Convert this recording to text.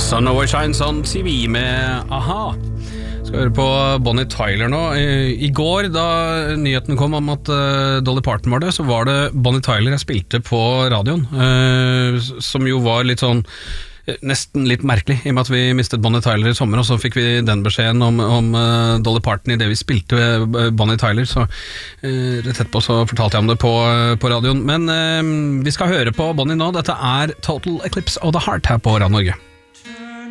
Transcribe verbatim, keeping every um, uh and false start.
Sun Always Shines on T V med A-ha. Skal høre på Bonnie Tyler nå. I går da nyheten kom om at Dolly Parton var det, så var det Bonnie Tyler jeg spilte på radioen, som jo var litt sånn nesten litt merkelig, i og med at vi mistet Bonnie Tyler i sommer, og så fikk vi den beskjeden om, om Dolly Parton i det vi spilte Bonnie Tyler, så uh, rett etterpå så fortalte jeg om det på, på radioen. Men uh, vi skal høre på Bonnie nå. Dette er Total Eclipse of the Heart her på Radio Norge.